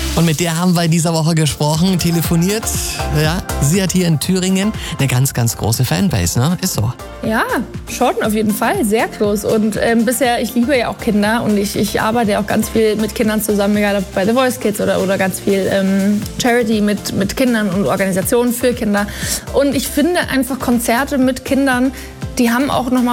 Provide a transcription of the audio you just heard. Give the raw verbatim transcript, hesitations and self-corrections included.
Und mit der haben wir in dieser Woche gesprochen, telefoniert. Ja, sie hat hier in Thüringen eine ganz, ganz große Fanbase, ne? Ist so. Ja, schon, auf jeden Fall, sehr groß. Und ähm, bisher, ich liebe ja auch Kinder und ich, ich arbeite ja auch ganz viel mit Kindern zusammen, egal ob bei The Voice Kids oder, oder ganz viel ähm, Charity mit, mit Kindern und Organisationen für Kinder. Und ich finde einfach Konzerte mit Kindern, die haben auch noch mal